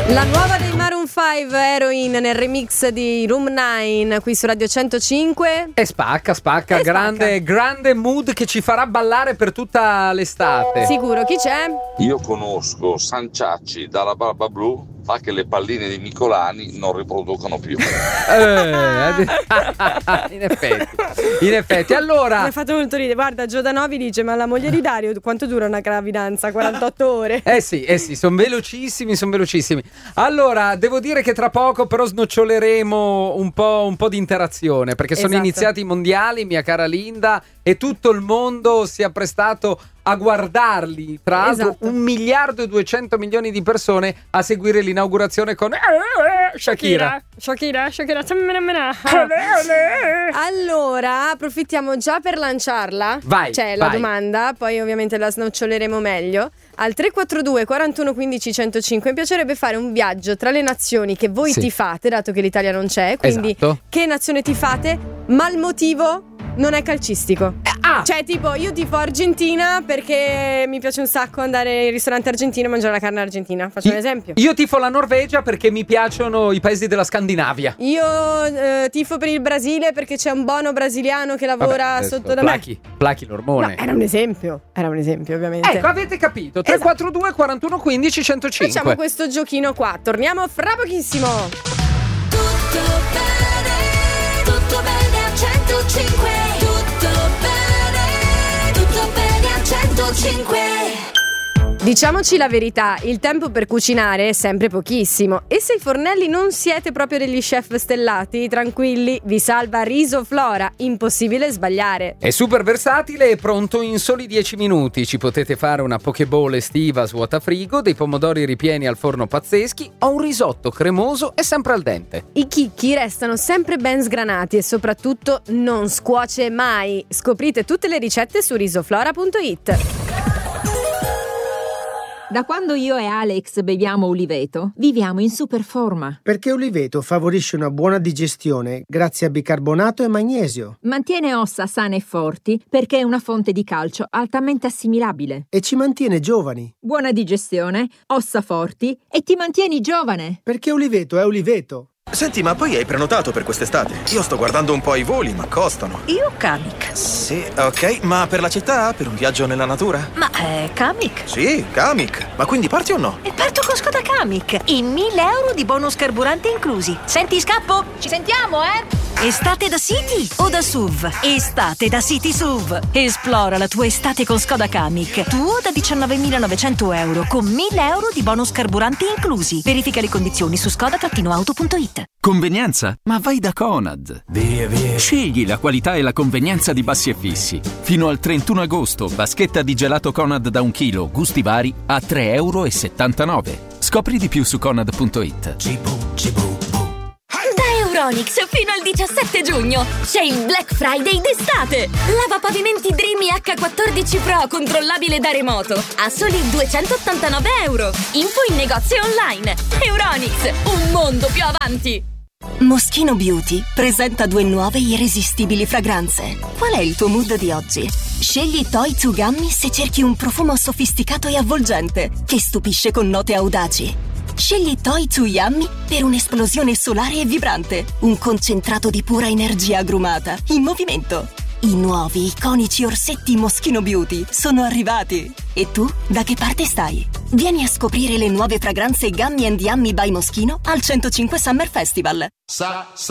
La nuova dei Maroon 5, Heroin, nel remix di Room 9 qui su Radio 105. E spacca, grande mood che ci farà ballare per tutta l'estate. Sicuro, chi c'è? Io conosco Sanciacci dalla Barba Blu, fa che le palline di Micolani non riproducono più. In effetti, allora. Mi ha fatto molto ridere. Guarda, Giordanovi dice: ma la moglie di Dario quanto dura una gravidanza? 48 ore. Sì, sono velocissimi. Allora, devo dire che tra poco però snoccioleremo un po' di interazione, perché sono iniziati i mondiali, mia cara Linda, e tutto il mondo si è apprestato a guardarli. Tra l'altro 1.200.000.000 di persone a seguire l'inaugurazione con Shakira. Allora, approfittiamo già per lanciarla. Vai. La domanda, poi ovviamente la snoccioleremo meglio. Al 342 41 15 105 mi piacerebbe fare un viaggio tra le nazioni che voi tifate, dato che l'Italia non c'è. Quindi che nazione tifate, ma il motivo non è calcistico. Cioè, tipo, io tifo Argentina perché mi piace un sacco andare in ristorante argentino e mangiare la carne argentina. Faccio un esempio. Io tifo la Norvegia perché mi piacciono i paesi della Scandinavia. Io tifo per il Brasile perché c'è un bono brasiliano che lavora sotto da me. Plachi l'ormone. No, era un esempio ovviamente. Ecco, avete capito. 342 41 15 105. Facciamo questo giochino qua. Torniamo fra pochissimo. Tutto bene a 105. Tutto bene a 105. Diciamoci la verità, il tempo per cucinare è sempre pochissimo e se i fornelli non siete proprio degli chef stellati, tranquilli, vi salva Risoflora, impossibile sbagliare. È super versatile e pronto in soli 10 minuti. Ci potete fare una pokeball estiva svuotafrigo, dei pomodori ripieni al forno pazzeschi o un risotto cremoso e sempre al dente. I chicchi restano sempre ben sgranati e soprattutto non scuoce mai. Scoprite tutte le ricette su risoflora.it. Da quando io e Alex beviamo Uliveto, viviamo in super forma. Perché Uliveto favorisce una buona digestione grazie a bicarbonato e magnesio. Mantiene ossa sane e forti perché è una fonte di calcio altamente assimilabile. E ci mantiene giovani. Buona digestione, ossa forti e ti mantieni giovane. Perché Uliveto è Uliveto. Senti, ma poi hai prenotato per quest'estate? Io sto guardando un po' i voli, ma costano. Io Kamiq. Sì, ok, ma per la città? Per un viaggio nella natura? Ma Kamiq? Sì, Kamiq. Ma quindi parti o no? E parto con Skoda Kamiq. E 1.000 euro di bonus carburante inclusi. Senti, scappo? Ci sentiamo, Estate da City o da SUV? Estate da City SUV. Esplora la tua estate con Skoda Kamiq. Tuo da 19.900 euro con 1.000 euro di bonus carburanti inclusi. Verifica le condizioni su skoda-auto.it. Convenienza? Ma vai da Conad. Via. Scegli la qualità e la convenienza di Bassi e Fissi. Fino al 31 agosto, vaschetta di gelato Conad da 1 chilo, gusti vari, a €3,79. Scopri di più su Conad.it. Da Euronics fino al 17 giugno c'è il Black Friday d'estate. Lavapavimenti Dreamy H14 Pro controllabile da remoto a soli €289. Info in negozio online. Euronics, un mondo più avanti. Moschino Beauty presenta 2 nuove irresistibili fragranze. Qual è il tuo mood di oggi? Scegli Toy to Gummy se cerchi un profumo sofisticato e avvolgente che stupisce con note audaci. Scegli Toy to Yummy per un'esplosione solare e vibrante, un concentrato di pura energia agrumata in movimento. I nuovi iconici orsetti Moschino Beauty sono arrivati. E tu, da che parte stai? Vieni a scoprire le nuove fragranze Gummy & Yummy by Moschino al 105 Summer Festival.